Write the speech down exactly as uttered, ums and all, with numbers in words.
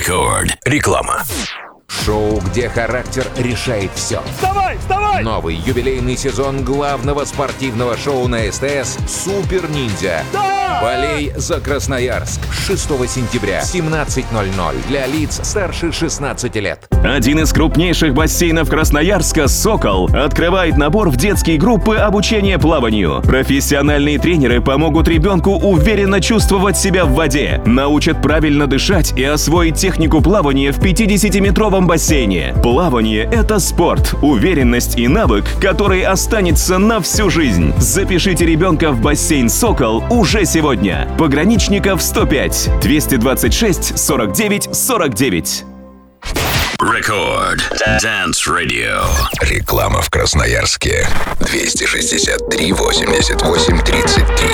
Рекорд. Реклама. Шоу, где характер решает все. Вставай, вставай! Новый юбилейный сезон главного спортивного шоу на СТС «Супер Ниндзя». Да! Болей за Красноярск. шестого сентября, семнадцать ноль ноль. Для лиц старше шестнадцати лет. Один из крупнейших бассейнов Красноярска «Сокол» открывает набор в детские группы обучения плаванию. Профессиональные тренеры помогут ребенку уверенно чувствовать себя в воде, научат правильно дышать и освоить технику плавания в пятидесятиметровом бассейне. Плавание — это спорт, уверенность и навык, который останется на всю жизнь. Запишите ребенка в бассейн «Сокол» уже сегодня. Пограничников сто пять, двести двадцать шесть, сорок девять, сорок девять. Рекорд. Dance Radio. Реклама в Красноярске. двести шестьдесят три восемьдесят восемь тридцать три.